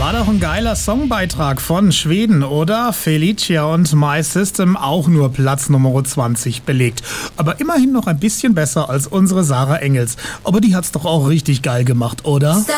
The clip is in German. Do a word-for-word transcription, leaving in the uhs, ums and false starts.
War doch ein geiler Songbeitrag von Schweden, oder? Felicia und My System auch nur Platz Nummer zwanzig belegt. Aber immerhin noch ein bisschen besser als unsere Sarah Engels. Aber die hat's doch auch richtig geil gemacht, oder?